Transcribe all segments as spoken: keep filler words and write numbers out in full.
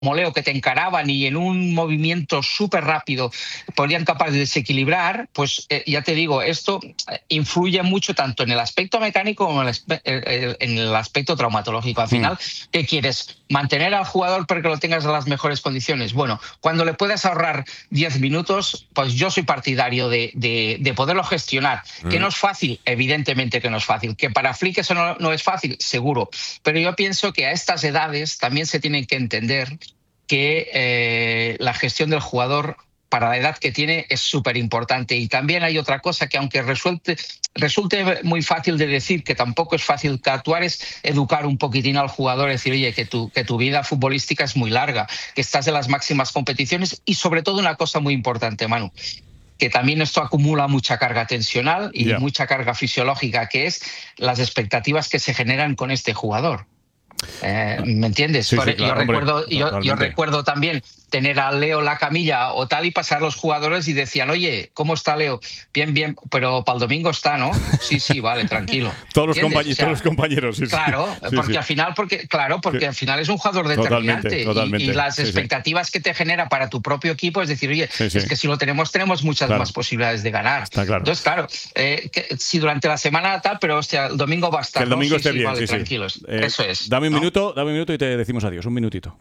como Leo, que te encaraban y en un movimiento súper rápido podían capaz de desequilibrar, pues eh, ya te digo, esto influye mucho tanto en el aspecto mecánico como en el, aspe- en el aspecto traumatológico. Al final, mm. ¿qué quieres? ¿Mantener al jugador para que lo tengas en las mejores condiciones? Bueno, cuando le puedas ahorrar diez minutos, pues yo soy partidario de, de, de poderlo gestionar. Mm. Que no es fácil, evidentemente que no es fácil. Que para Flick eso no, no es fácil, seguro. Pero yo pienso que a estas edades también se tienen que entender que eh, la gestión del jugador para la edad que tiene es súper importante. Y también hay otra cosa que, aunque resulte, resulte muy fácil de decir, que tampoco es fácil que actuar, es educar un poquitín al jugador, decir, oye, que tu, que tu vida futbolística es muy larga, que estás en las máximas competiciones, y sobre todo una cosa muy importante, Manu, que también esto acumula mucha carga tensional y yeah. mucha carga fisiológica, que es las expectativas que se generan con este jugador. Eh, ¿Me entiendes? Sí, sí, claro, yo, recuerdo, hombre, yo, yo recuerdo también tener a Leo la camilla o tal y pasar los jugadores y decían, oye, ¿cómo está Leo? Bien, bien, pero para el domingo está, ¿no? Sí, sí, vale, tranquilo. todos, los compañeros, o sea, todos los compañeros, sí, claro, sí. porque sí. al final, porque, claro, porque al final es un jugador determinante totalmente, totalmente. Y, y las sí, expectativas sí. que te genera para tu propio equipo es decir, oye, sí, sí. es que si lo tenemos, tenemos muchas claro. más posibilidades de ganar. Está claro. Entonces, claro, eh, que, si durante la semana tal, pero hostia, el domingo va a estar. Que el domingo ¿no? esté sí, bien, sí, vale, sí, tranquilos. sí. Eh, Eso es. Dame un ¿no? minuto, dame un minuto y te decimos adiós. Un minutito.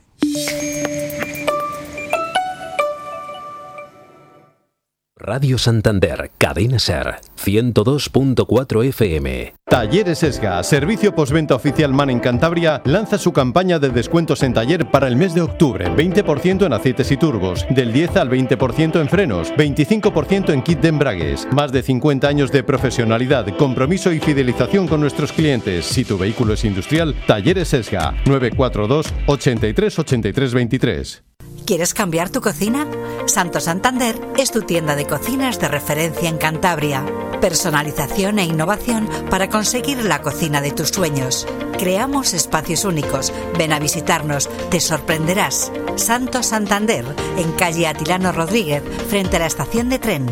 Radio Santander, Cadena Ser, ciento dos punto cuatro F M. Talleres Esga, servicio postventa oficial MAN en Cantabria, lanza su campaña de descuentos en taller para el mes de octubre. veinte por ciento en aceites y turbos, del diez al veinte por ciento en frenos, veinticinco por ciento en kit de embragues. Más de cincuenta años de profesionalidad, compromiso y fidelización con nuestros clientes. Si tu vehículo es industrial, Talleres Esga, nueve cuatro dos, ochenta y tres, ochenta y tres, veintitrés. ¿Quieres cambiar tu cocina? Santo Santander es tu tienda de cocinas de referencia en Cantabria. Personalización e innovación para conseguir la cocina de tus sueños. Creamos espacios únicos. Ven a visitarnos, te sorprenderás. Santo Santander, en calle Atilano Rodríguez, frente a la estación de tren.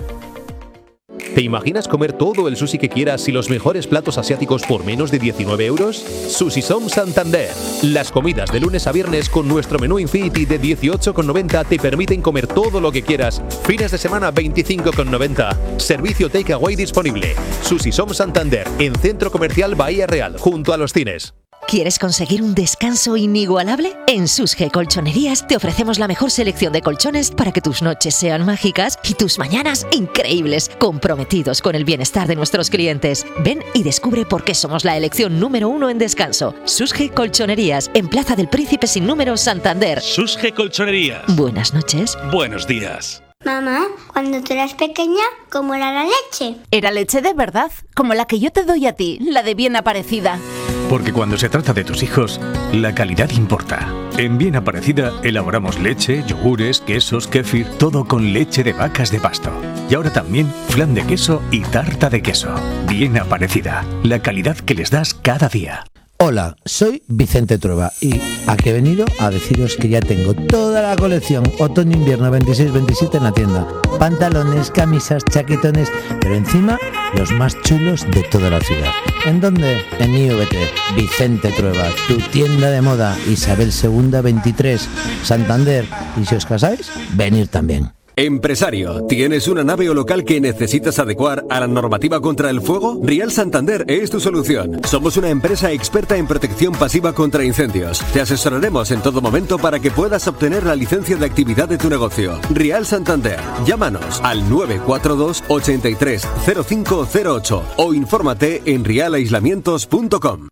¿Te imaginas comer todo el sushi que quieras y los mejores platos asiáticos por menos de diecinueve euros? Sushi Som Santander. Las comidas de lunes a viernes con nuestro menú Infinity de dieciocho con noventa te permiten comer todo lo que quieras. Fines de semana veinticinco con noventa. Servicio takeaway disponible. Sushi Som Santander, en Centro Comercial Bahía Real, junto a los cines. ¿Quieres conseguir un descanso inigualable? En Susge Colchonerías te ofrecemos la mejor selección de colchones para que tus noches sean mágicas y tus mañanas increíbles, comprometidos con el bienestar de nuestros clientes. Ven y descubre por qué somos la elección número uno en descanso. Susge Colchonerías, en Plaza del Príncipe sin número, Santander. Susge Colchonerías. Buenas noches. Buenos días. Mamá, cuando tú eras pequeña, ¿cómo era la leche? Era leche de verdad, como la que yo te doy a ti, la de bien aparecida. Porque cuando se trata de tus hijos, la calidad importa. En Bien Aparecida elaboramos leche, yogures, quesos, kéfir, todo con leche de vacas de pasto. Y ahora también flan de queso y tarta de queso. Bien Aparecida, la calidad que les das cada día. Hola, soy Vicente Trueba y aquí he venido a deciros que ya tengo toda la colección otoño-invierno veintiséis veintisiete en la tienda. Pantalones, camisas, chaquetones, pero encima los más chulos de toda la ciudad. ¿En dónde? En I V T, Vicente Trueba, tu tienda de moda, Isabel segunda veintitrés, Santander. Y si os casáis, venid también. Empresario, ¿tienes una nave o local que necesitas adecuar a la normativa contra el fuego? Rial Santander es tu solución. Somos una empresa experta en protección pasiva contra incendios. Te asesoraremos en todo momento para que puedas obtener la licencia de actividad de tu negocio. Rial Santander. Llámanos al nueve cuatro dos, ochenta y tres, cero cinco cero ocho o infórmate en rial aislamientos punto com.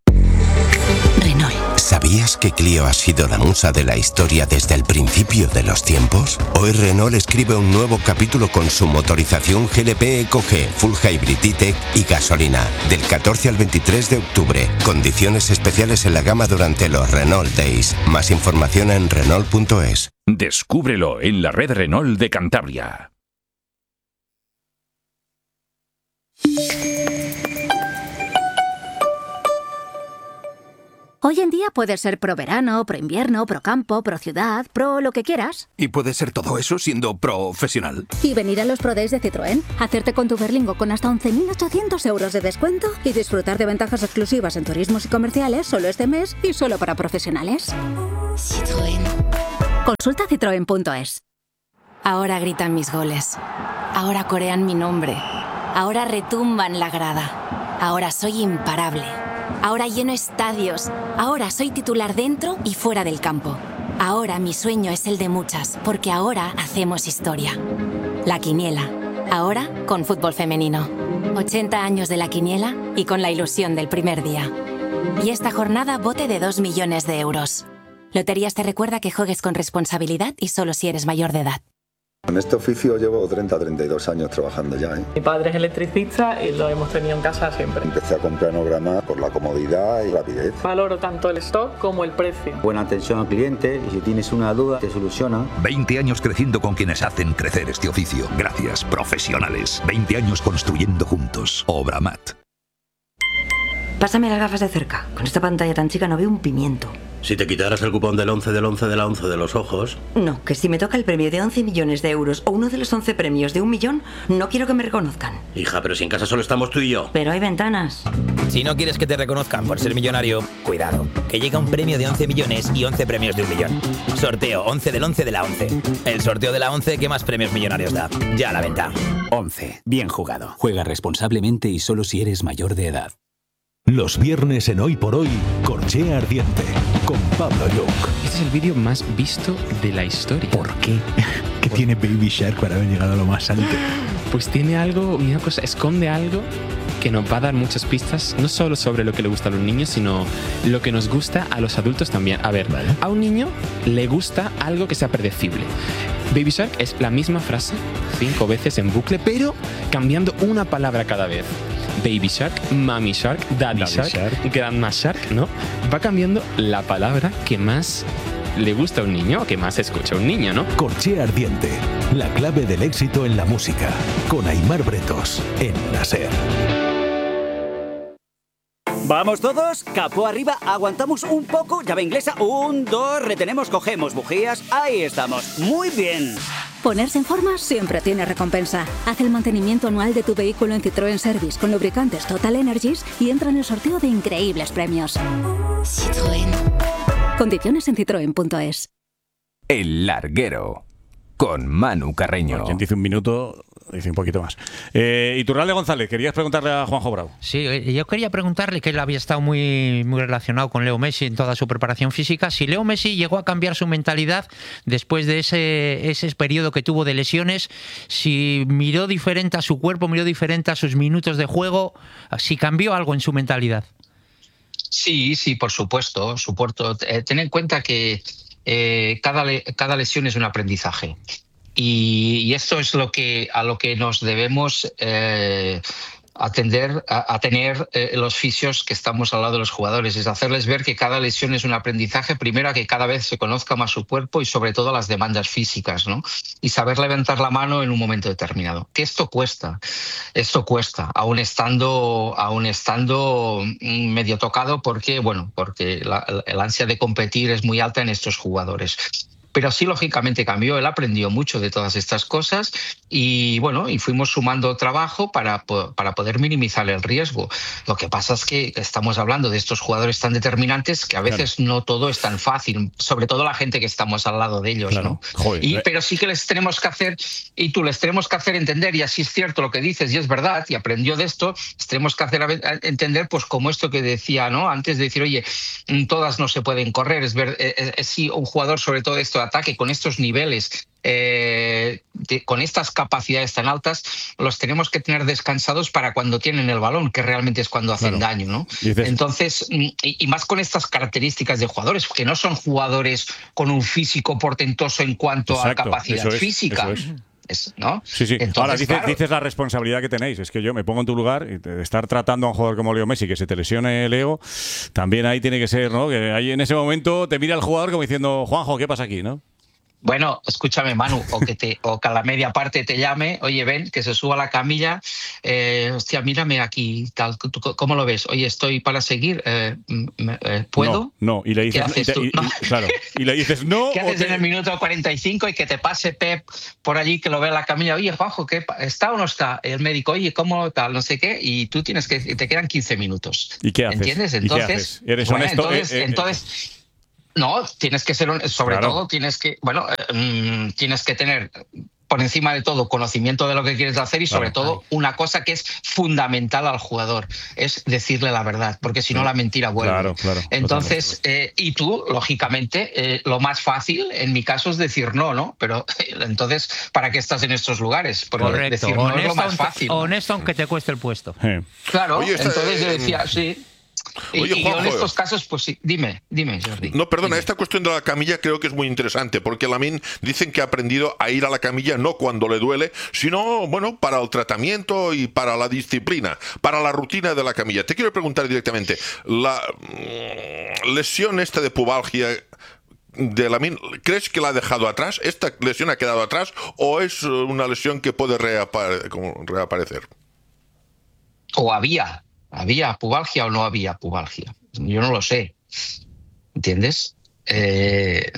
¿Sabías que Clio ha sido la musa de la historia desde el principio de los tiempos? Hoy Renault escribe un nuevo capítulo con su motorización G L P Eco G, Full Hybrid E-Tech y gasolina, del catorce al veintitrés de octubre. Condiciones especiales en la gama durante los Renault Days. Más información en Renault punto es. Descúbrelo en la red Renault de Cantabria. Hoy en día puedes ser pro verano, pro invierno, pro campo, pro ciudad, pro lo que quieras. Y puedes ser todo eso siendo profesional. Y venir a los Pro Days de Citroën, hacerte con tu Berlingo con hasta once mil ochocientos euros de descuento y disfrutar de ventajas exclusivas en turismos y comerciales solo este mes y solo para profesionales. Citroën. Consulta citroen punto es. Ahora gritan mis goles. Ahora corean mi nombre. Ahora retumban la grada. Ahora soy imparable. Ahora lleno estadios. Ahora soy titular dentro y fuera del campo. Ahora mi sueño es el de muchas, porque ahora hacemos historia. La Quiniela. Ahora con fútbol femenino. ochenta años de La Quiniela y con la ilusión del primer día. Y esta jornada bote de dos millones de euros. Loterías te recuerda que juegues con responsabilidad y solo si eres mayor de edad. En este oficio llevo treinta a treinta y dos años trabajando ya. ¿eh? Mi padre es electricista y lo hemos tenido en casa siempre. Empecé a comprar Nograma por la comodidad y rapidez. Valoro tanto el stock como el precio. Buena atención al cliente y si tienes una duda te soluciona. veinte años creciendo con quienes hacen crecer este oficio. Gracias, profesionales. veinte años construyendo juntos. Obramat. Pásame las gafas de cerca. Con esta pantalla tan chica no veo un pimiento. Si te quitaras el cupón del once del once de la once de los ojos... No, que si me toca el premio de once millones de euros o uno de los once premios de un millón, no quiero que me reconozcan. Hija, pero si en casa solo estamos tú y yo. Pero hay ventanas. Si no quieres que te reconozcan por ser millonario, cuidado, que llega un premio de once millones y once premios de un millón. Sorteo once del once de la once. El sorteo de la once que más premios millonarios da. Ya a la venta. once. Bien jugado. Juega responsablemente y solo si eres mayor de edad. Los viernes en Hoy por Hoy, Corchea Ardiente, con Pablo Young. Este es el vídeo más visto de la historia. ¿Por qué? ¿Qué tiene Baby Shark para haber llegado a lo más alto? Pues tiene algo, una cosa, esconde algo que nos va a dar muchas pistas, no solo sobre lo que le gusta a los niños, sino lo que nos gusta a los adultos también. A ver, ¿vale? A un niño le gusta algo que sea predecible. Baby Shark es la misma frase cinco veces en bucle, pero cambiando una palabra cada vez. Baby Shark, Mommy Shark, Daddy, Daddy Shark, Shark, Grandma Shark, ¿no? Va cambiando la palabra que más le gusta a un niño o que más escucha a un niño, ¿no? Corchea Ardiente, la clave del éxito en la música, con Aimar Bretos, en la SER. Vamos todos, capó arriba, aguantamos un poco, llave inglesa, un, dos, retenemos, cogemos bujías, ahí estamos, muy bien. Ponerse en forma siempre tiene recompensa. Haz el mantenimiento anual de tu vehículo en Citroën Service con lubricantes Total Energies y entra en el sorteo de increíbles premios. Citroën. Condiciones en citroen punto es. El Larguero, con Manu Carreño. Bueno, quien dice un minuto, dice un poquito más. Eh, Iturralde González, querías preguntarle a Juanjo Bravo. Sí, yo quería preguntarle, que él había estado muy, muy relacionado con Leo Messi en toda su preparación física, si Leo Messi llegó a cambiar su mentalidad después de ese, ese periodo que tuvo de lesiones, si miró diferente a su cuerpo, miró diferente a sus minutos de juego, si cambió algo en su mentalidad. Sí, sí, por supuesto. supuesto. Eh, ten en cuenta que eh, cada, le, cada lesión es un aprendizaje. Y, y esto es lo que, a lo que nos debemos eh, atender, a, a tener eh, los fisios que estamos al lado de los jugadores. Es hacerles ver que cada lesión es un aprendizaje, primero a que cada vez se conozca más su cuerpo y sobre todo las demandas físicas, ¿no? Y saber levantar la mano en un momento determinado. Que esto cuesta, esto cuesta, aún estando, aún estando medio tocado, porque, bueno, porque la, la ansia de competir es muy alta en estos jugadores. Pero sí, lógicamente cambió, él aprendió mucho de todas estas cosas y bueno, y fuimos sumando trabajo para, para poder minimizar el riesgo. Lo que pasa es que estamos hablando de estos jugadores tan determinantes que a veces claro. no todo es tan fácil, sobre todo la gente que estamos al lado de ellos, claro. ¿no? Joder, y, pero sí que les tenemos que hacer, y tú les tenemos que hacer entender, y así es cierto lo que dices, y es verdad, y aprendió de esto, les tenemos que hacer entender, pues como esto que decía, ¿no? Antes de decir, oye, todas no se pueden correr, es ver, es, es, sí, un jugador sobre todo esto de ataque con estos niveles, eh, de, con estas capacidades tan altas, los tenemos que tener descansados para cuando tienen el balón, que realmente es cuando hacen claro. daño, ¿no? Dices... Entonces, y, y más con estas características de jugadores, que no son jugadores con un físico portentoso en cuanto Exacto, a capacidad es, física. Eso es. Es, ¿no? Sí, sí. Entonces, ahora dices, claro. dices la responsabilidad que tenéis. Es que yo me pongo en tu lugar y de estar tratando a un jugador como Leo Messi, que se te lesione Leo, también ahí tiene que ser, ¿no? Que ahí en ese momento te mira el jugador como diciendo, Juanjo, ¿qué pasa aquí, no? Bueno, escúchame, Manu, o que te, o que a la media parte te llame, oye, ven, que se suba a la camilla, eh, hostia, mírame aquí, tal, ¿cómo lo ves? Oye, estoy para seguir, eh, ¿puedo? No, no, y le dices, ¿Qué haces tú? Y, y, y, claro, y le dices no. ¿Qué haces te... en el minuto cuarenta y cinco y que te pase Pep por allí, que lo ve en la camilla, oye, Juanjo, ¿qué, ¿está o no está? El médico, oye, ¿cómo tal? No sé qué, y tú tienes que, te quedan quince minutos. ¿Y qué haces? ¿Entiendes? Entonces, ¿Y qué haces? ¿Eres bueno, honesto? Entonces, eh, eh, entonces No, tienes que ser, sobre Claro. todo, tienes que, bueno, eh, tienes que tener por encima de todo conocimiento de lo que quieres hacer y sobre Claro. todo una cosa que es fundamental al jugador, es decirle la verdad, porque si no la mentira vuelve. Claro, claro, Entonces, eh, y tú, lógicamente, eh, lo más fácil en mi caso es decir no, ¿no? Pero eh, entonces, ¿para qué estás en estos lugares? Porque Correcto. decir no es Honesto, lo más aunque- fácil. honesto aunque te cueste el puesto. Claro, Oye, esta- entonces yo eh, decía, sí. Y, Oye, y yo en Juanjo. estos casos, pues sí, dime, dime, Jordi. No, perdona, esta cuestión de la camilla creo que es muy interesante, porque Lamine dicen que ha aprendido a ir a la camilla no cuando le duele, sino, bueno, para el tratamiento y para la disciplina, para la rutina de la camilla. Te quiero preguntar directamente, la mm, lesión esta de pubalgia de Lamine, ¿crees que la ha dejado atrás? ¿Esta lesión ha quedado atrás o es eh, una lesión que puede reapare- como reaparecer? O había, había pubalgia o no había pubalgia. Yo no lo sé. ¿Entiendes? Eh,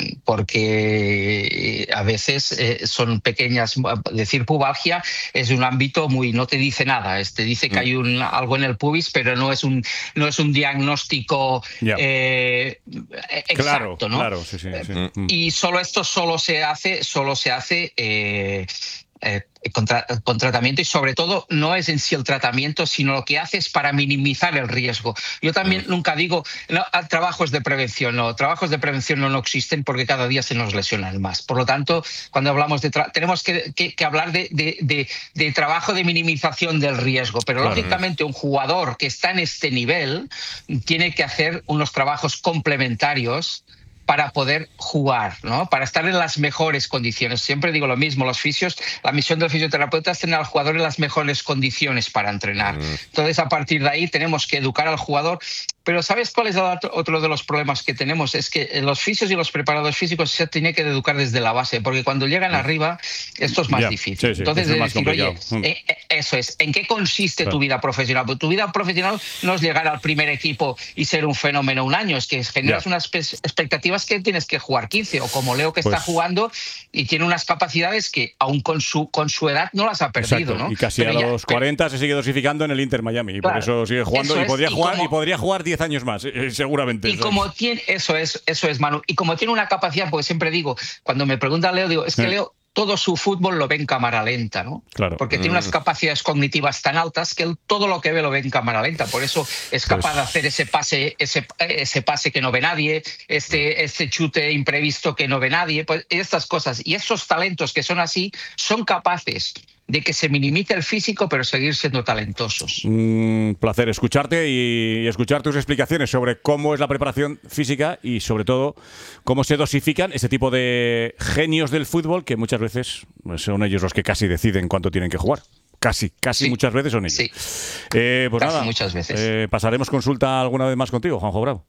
porque a veces eh, son pequeñas. Decir pubalgia es un ámbito muy. No te dice nada. Es, te dice que hay un, algo en el pubis, pero no es un, no es un diagnóstico Ya. eh, Claro, exacto, ¿no? claro, sí, sí, sí. Mm. Y solo esto solo se hace, solo se hace eh, eh, con, tra- con tratamiento y sobre todo no es en sí el tratamiento, sino lo que hace es para minimizar el riesgo. Yo también nunca digo no, a- trabajos de prevención, no, trabajos de prevención no, no existen porque cada día se nos lesionan más. Por lo tanto, cuando hablamos de tra- tenemos que, que- que hablar de, de- de- de trabajo de minimización del riesgo, pero Claro. lógicamente un jugador que está en este nivel tiene que hacer unos trabajos complementarios para poder jugar, ¿no? Para estar en las mejores condiciones. Siempre digo lo mismo, los fisios, la misión del fisioterapeuta es tener al jugador en las mejores condiciones para entrenar. Entonces, a partir de ahí tenemos que educar al jugador. Pero ¿sabes cuál es el otro- otro de los problemas que tenemos? Es que los fisios y los preparadores físicos se tienen que educar desde la base, porque cuando llegan arriba, esto es más Ya, difícil. sí, sí, Entonces, eso es de más decir, oye, complicado. Mm. eh, eh, eso es, ¿en qué consiste Claro. tu vida profesional? Pues tu vida profesional no es llegar al primer equipo y ser un fenómeno un año, es que generas Ya. unas espe- expectativas que tienes que jugar quince, o como Leo que Pues- está jugando y tiene unas capacidades que aún con su, con su edad no las ha perdido, Exacto. ¿no? Y casi Pero a ya- los cuarenta se sigue dosificando en el Inter Miami. Y Claro. por eso sigue jugando. Eso Y es, podría y jugar como- y podría jugar diez años más, eh, seguramente. Y ¿sabes? como tiene, eso es, eso es, Manu. Y como tiene una capacidad, porque siempre digo, cuando me pregunta Leo, digo, es que Sí. Leo todo su fútbol lo ve en cámara lenta, ¿no? Claro. Porque Mm. tiene unas capacidades cognitivas tan altas que él todo lo que ve lo ve en cámara lenta. Por eso es capaz Pues- de hacer ese pase, ese, ese pase que no ve nadie, este, este chute imprevisto que no ve nadie, pues estas cosas. Y esos talentos que son así son capaces de que se minimice el físico, pero seguir siendo talentosos. Un placer escucharte y escuchar tus explicaciones sobre cómo es la preparación física y sobre todo cómo se dosifican este tipo de genios del fútbol que muchas veces pues, son ellos los que casi deciden cuánto tienen que jugar. Casi, casi Sí. muchas veces son ellos. Sí. Eh, pues Casi nada, muchas veces. eh, pasaremos consulta alguna vez más contigo, Juanjo Bravo.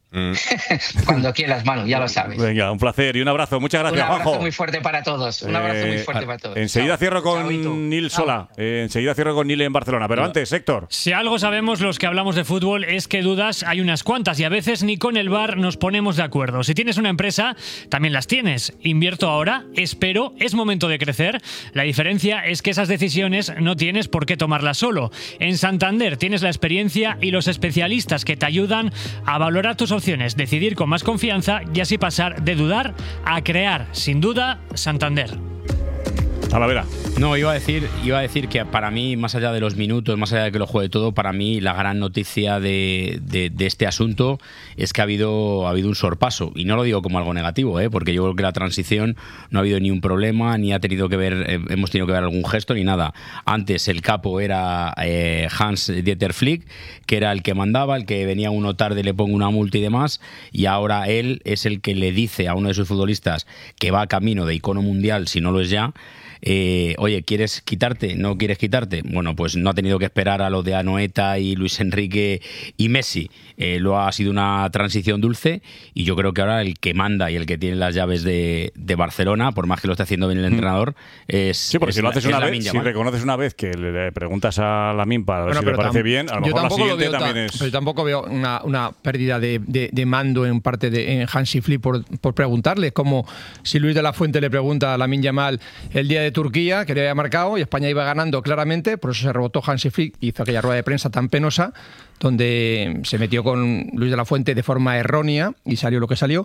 Cuando quieras, Manu, ya lo sabes. Venga, un placer y un abrazo. Muchas gracias, Un abrazo Juanjo. muy fuerte para todos. Un abrazo muy Eh, fuerte a- para todos. Enseguida Chao. cierro con Chaito. Nil Sola. Eh, enseguida cierro con Nil en Barcelona. Pero antes, Héctor. Si algo sabemos los que hablamos de fútbol es que dudas hay unas cuantas y a veces ni con el V A R nos ponemos de acuerdo. Si tienes una empresa, también las tienes. Invierto ahora, espero, es momento de crecer. La diferencia es que esas decisiones no tienes por qué tomarlas solo. En Santander tienes la experiencia y los especialistas que te ayudan a valorar tus opciones, decidir con más confianza y así pasar de dudar a crear. Sin duda, Santander. Talavera. No, iba a decir, iba a decir que para mí, más allá de los minutos, más allá de que lo juegue todo, para mí la gran noticia de, de, de este asunto es que ha habido, ha habido un sorpaso. Y no lo digo como algo negativo, ¿eh? Porque yo creo que la transición no ha habido ni un problema, ni ha tenido que ver, eh, hemos tenido que ver algún gesto, ni nada. Antes el capo era eh, Hans-Dieter Flick, que era el que mandaba, el que venía uno tarde, le pongo una multa y demás, y ahora él es el que le dice a uno de sus futbolistas que va camino de icono mundial, si no lo es ya, Eh, oye, ¿quieres quitarte? ¿No quieres quitarte? Bueno, pues no ha tenido que esperar a lo de Anoeta y Luis Enrique y Messi. Eh, lo ha sido una transición dulce y yo creo que ahora el que manda y el que tiene las llaves de, de Barcelona, por más que lo esté haciendo bien el entrenador, es Sí, porque es si lo la- haces es una Lamine vez, si Yamal. reconoces una vez que le le preguntas a Lamine para ver Bueno, si le pero parece tam- bien, a lo yo mejor la tampoco lo siguiente veo también ta- es. Pero tampoco veo una, una pérdida de, de- de mando en parte de en Hansi Flick por, por preguntarle. Como si Luis de la Fuente le pregunta a Lamine Yamal el día de de Turquía, que le había marcado, y España iba ganando claramente, por eso se rebotó Hansi Flick, hizo aquella rueda de prensa tan penosa, donde se metió con Luis de la Fuente de forma errónea y salió lo que salió.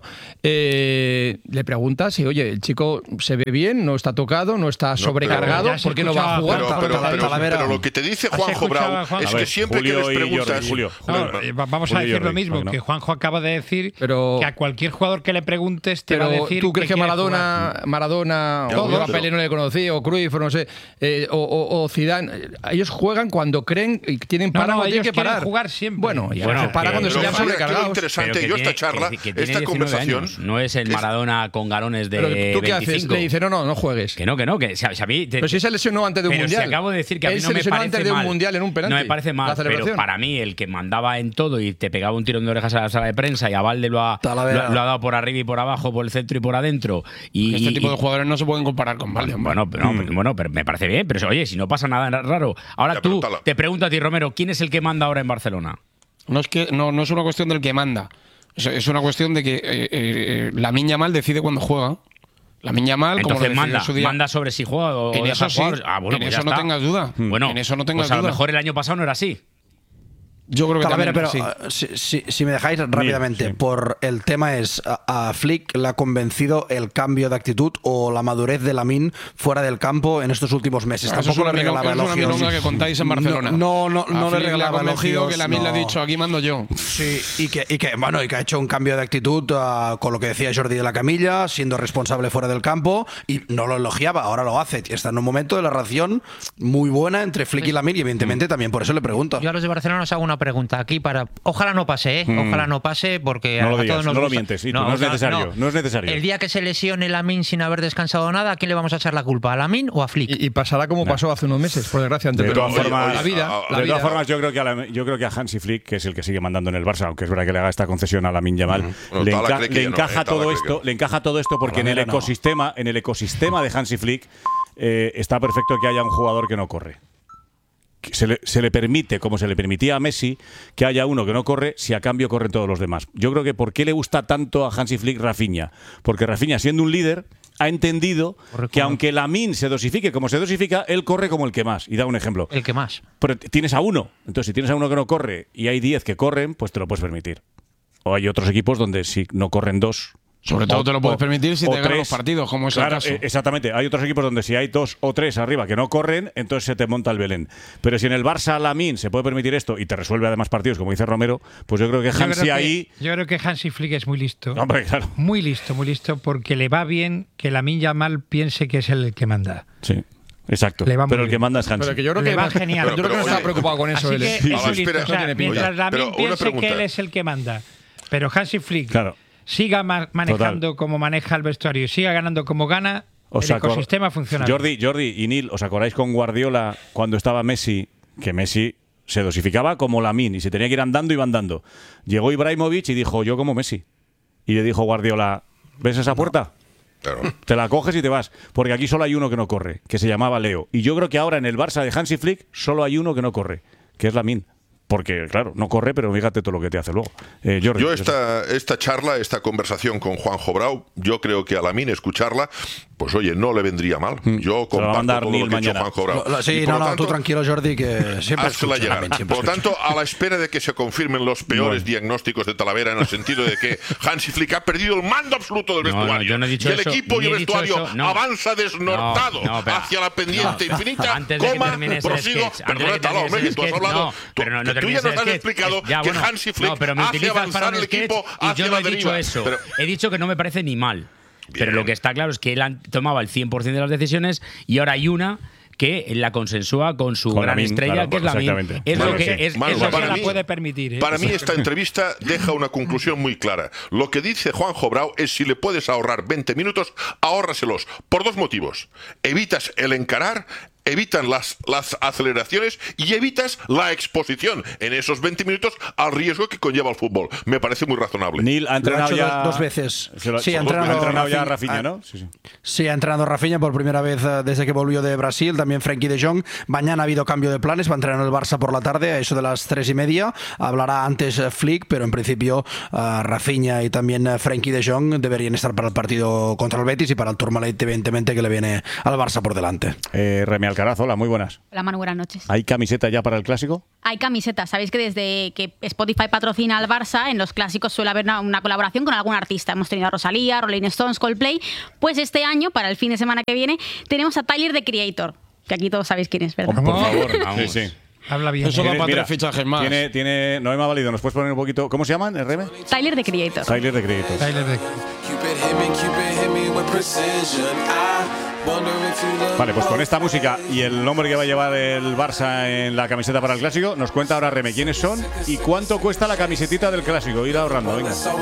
Eh, le pregunta si, oye, el chico se ve bien, no está tocado, no está sobrecargado, no, ¿por qué no va a jugar? Pero, pero, pero, pero, pero lo que te dice Juanjo Brau Juan? es ver, que siempre Julio que les preguntas... Jordi, Julio, Julio, no, no, vamos Julio a decir Jordi, lo mismo, no, no. que Juanjo acaba de decir pero, que a cualquier jugador que le preguntes te pero va a decir ¿tú crees que, que Maradona, Maradona o yo a Pelé no le conocí, o Cruyff, o no sé, eh, o, o, o Zidane, ellos juegan cuando creen y tienen no, para no, o tienen que parar. Jugar siempre. Bueno, y bueno, se para cuando se llaman sobrecargados. Interesante, que yo tiene, esta charla, que, que tiene esta conversación... Años, no es el Maradona con galones de pero ¿tú qué veinticinco. haces? Le dice, no, no, no juegues. Que no, que no, que si a mí... Te, pero si se lesionó antes de un pero mundial. Si acabo de decir que a mí Él no se me lesionó parece antes de un mal, mundial en un penalti. No me parece mal, pero para mí el que mandaba en todo y te pegaba un tirón de orejas a la sala de prensa y a Valde lo ha, lo, lo ha dado por arriba y por abajo, por el centro y por adentro. Y, este tipo y, de jugadores no se pueden comparar con Valde. Bueno, pero, no, mm. bueno, pero me parece bien. Pero oye, si no pasa nada raro. Ahora ya, tú te pregunto a ti, Romero, ¿quién es el que manda ahora en Barcelona? No es que no, no es una cuestión del que manda. Es una cuestión de que eh, eh, Lamine Yamal decide cuándo juega. Lamine Yamal, como entonces manda, su día, manda sobre si juega o en deja eso jugar. Sí, Ah, bueno, en pues eso ya no está. tengas duda. Bueno, en eso no tengas pues a duda. lo mejor el año pasado no era así. Yo creo que Talavera, pero sí. uh, si, si, si me dejáis rápidamente, sí. por el tema es, a, a Flick le ha convencido el cambio de actitud o la madurez de Lamine fuera del campo en estos últimos meses. Eso Tampoco es le regalaba elogios. Es una milonga que contáis en Barcelona. No, no, no, no le regalaba le elogios. que Lamine no. le ha dicho, aquí mando yo. Sí, y que, y que, bueno, y que ha hecho un cambio de actitud uh, con lo que decía Jordi de la Camilla, siendo responsable fuera del campo, y no lo elogiaba, ahora lo hace. Está en un momento de la relación muy buena entre Flick y Lamine, y evidentemente también por eso le pregunto. Yo a los de Barcelona os hago una pregunta aquí para... Ojalá no pase, ¿eh? Mm. Ojalá no pase porque no a, lo a digas, todos nos no gusta. lo mientes, y no, tú, no es no, necesario, no. no es necesario. El día que se lesione Lamine sin haber descansado nada, ¿a quién le vamos a echar la culpa? ¿A Lamine o a Flick? Y, y pasará como no. pasó hace unos meses, por desgracia. Ante de pero, todas formas, la vida, la de vida. todas formas yo creo que a la, yo creo que a Hansi Flick, que es el que sigue mandando en el Barça, aunque es verdad que le haga esta concesión a Lamine Yamal, uh -huh. le, enca le encaja no, todo esto, le encaja todo esto porque en el ecosistema, no. en el ecosistema de Hansi Flick eh, está perfecto que haya un jugador que no corre. Se le, se le permite, como se le permitía a Messi, que haya uno que no corre si a cambio corren todos los demás. Yo creo que ¿por qué le gusta tanto a Hansi Flick Rafinha? Porque Rafinha, siendo un líder, ha entendido corre que aunque Lamine se dosifique como se dosifica, él corre como el que más. Y da un ejemplo. El que más. Pero tienes a uno. Entonces, si tienes a uno que no corre y hay diez que corren, pues te lo puedes permitir. O hay otros equipos donde si no corren dos... Sobre todo o, te lo puedes permitir si te ganan los partidos, como es claro, el caso. Exactamente. Hay otros equipos donde si hay dos o tres arriba que no corren, entonces se te monta el Belén. Pero si en el Barça Lamine se puede permitir esto y te resuelve además partidos, como dice Romero, pues yo creo que Hansi creo que, ahí... Yo creo que Hansi Flick es muy listo. Hombre, claro. Muy listo, muy listo, porque le va bien que Lamine Yamal piense que es el que manda. Sí. Exacto, pero bien. el que manda es Hansi. Pero que yo creo le que va genial. Pero, yo creo que no está preocupado con eso. Así él. que Sí, es sí, listo. espera, O sea, no mientras Lamine piense pregunta. que él es el que manda, pero Hansi Flick claro. siga ma manejando Total. como maneja el vestuario y siga ganando como gana, el ecosistema funciona. Jordi, Jordi y Neil, ¿os acordáis con Guardiola cuando estaba Messi? Que Messi se dosificaba como Lamine y se tenía que ir andando y iba andando. Llegó Ibrahimovic y dijo, yo como Messi. Y le dijo Guardiola, ¿ves esa puerta? Claro. Te la coges y te vas. Porque aquí solo hay uno que no corre, que se llamaba Leo. Y yo creo que ahora en el Barça de Hansi Flick solo hay uno que no corre, que es Lamine. Porque, claro, no corre, pero fíjate todo lo que te hace luego. Eh, Jordi, yo esta, esta charla, esta conversación con Juanjo Brau, yo creo que a Lamine escucharla, pues oye, no le vendría mal. Yo comparto todo lo que ha dicho Juanjo Brau. Lo, sí, no, no, tanto, tú tranquilo, Jordi, que siempre escucha, llegar. Lamine, siempre Por lo tanto, a la espera de que se confirmen los peores no. diagnósticos de Talavera, en el sentido de que Hansi Flick ha perdido el mando absoluto del vestuario. No, no, yo no he dicho y el eso, equipo y el vestuario no. avanza desnortado no, no, pero, hacia la pendiente no. infinita, antes coma, prosigo, perdona, Talón, que tú has hablado, tú ya nos has explicado ya, que bueno, Hansi Flick no, pero me hace avanzar el equipo y hacia yo no la he dicho deriva. eso. Pero, he dicho que no me parece ni mal. Bien. Pero lo que está claro es que él tomaba el cien por cien de las decisiones y ahora hay una que la consensúa con su con gran Lamine, estrella, claro, que es Lamine. Es Manu, lo que sí. es, Manu, es lo que para la mí, puede permitir. ¿eh? Para mí esta entrevista deja una conclusión muy clara. Lo que dice Juanjo Brau es si le puedes ahorrar veinte minutos, ahórraselos. Por dos motivos. Evitas el encarar, evitan las, las aceleraciones y evitas la exposición en esos veinte minutos al riesgo que conlleva el fútbol. Me parece muy razonable. Neil ha entrenado Lo ha hecho ya dos veces. Lo, sí, ha entrenado, entrenado, ha entrenado ya Rafinha, Rafinha, ¿no? Sí, sí. Sí, ha entrenado Rafinha por primera vez desde que volvió de Brasil. También Frenkie de Jong. Mañana ha habido cambio de planes. Va a entrenar el Barça por la tarde, a eso de las tres y media. Hablará antes Flick, pero en principio uh, Rafinha y también Frenkie de Jong deberían estar para el partido contra el Betis y para el Tourmalet, evidentemente, que le viene al Barça por delante. Eh, Remy Alcaraz, hola, muy buenas. Hola Manu, buenas noches. ¿Hay camiseta ya para el Clásico? Hay camisetas. Sabéis que desde que Spotify patrocina al Barça, en los clásicos suele haber una, una colaboración con algún artista. Hemos tenido a Rosalía, Rolling Stones, Coldplay. Pues este año, para el fin de semana que viene, tenemos a Tyler, the Creator, que aquí todos sabéis quién es, ¿verdad? Oh, por favor, vamos. Sí, sí. Habla bien. Eso da para Mira, tres fichajes más. Tiene, tiene, no me ha valido, ¿nos puedes poner un poquito? ¿Cómo se llaman, R M? Tyler, the Creator. Tyler, the Creator. Tyler de... Vale, pues con esta música y el nombre que va a llevar el Barça en la camiseta para el Clásico, nos cuenta ahora Reme quiénes son y cuánto cuesta la camisetita del Clásico. Ir ahorrando, venga.